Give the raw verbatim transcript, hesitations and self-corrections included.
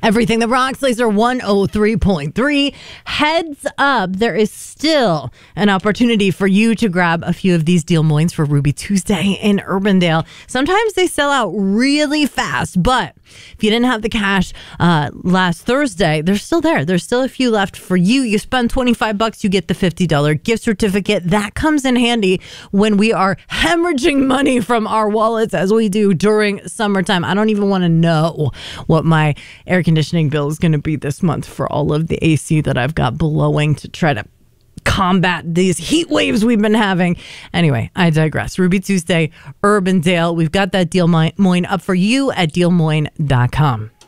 Everything that rocks, Laser one oh three point three. Heads up, there is still an opportunity for you to grab a few of these Deal Moines for Ruby Tuesday in Urbandale. Sometimes they sell out really fast, but if you didn't have the cash uh, last Thursday, they're still there. There's still a few left for you. You spend twenty-five bucks, you get the fifty dollars gift certificate. That comes in handy when we are hemorrhaging money from our wallets as we do during summertime. I don't even want to know what my air conditioning bill is going to be this month for all of the A C that I've got blowing to try to combat these heat waves we've been having. Anyway, I digress. Ruby Tuesday, Urbandale. We've got that Deal Moine up for you at deal moine dot com.